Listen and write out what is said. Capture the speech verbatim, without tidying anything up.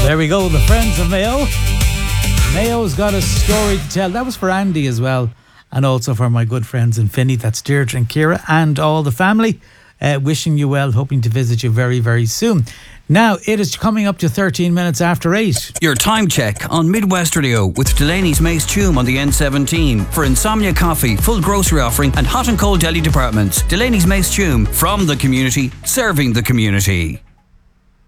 There we go, the friends of Mayo. Mayo's got a story to tell. That was for Andy as well, and also for my good friends in Finney. That's Deirdre and Ciara and all the family. Uh, wishing you well, hoping to visit you very, very soon. Now, it is coming up to thirteen minutes after eight. Your time check on Midwest Radio with Delaney's Mace Tume on the N seventeen. For Insomnia Coffee, full grocery offering and hot and cold deli departments. Delaney's Mace Tume, from the community, serving the community.